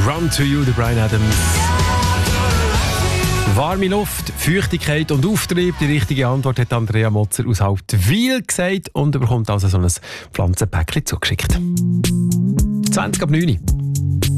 Run to You, der Bryan Adams. Warme Luft, Feuchtigkeit und Auftrieb. Die richtige Antwort hat Andrea Motzer aus Hauptwil gesagt und bekommt also so ein Pflanzenpäckchen zugeschickt. 20 ab 9.